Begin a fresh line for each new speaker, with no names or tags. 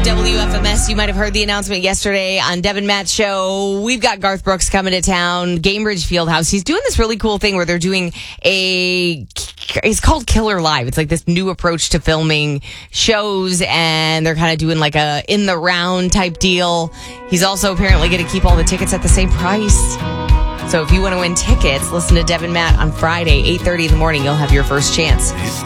WFMS. You might have heard the announcement yesterday on Devin Matt's show. We've got Garth Brooks coming to town, Gamebridge Fieldhouse. He's doing this really cool thing where they're doing it's called Killer Live. It's like this new approach to filming shows, and they're kind of doing like a in the round type deal. He's also apparently going to keep all the tickets at the same price. So if you want to win tickets, listen to Devin Matt on Friday, 8:30 in the morning. You'll have your first chance.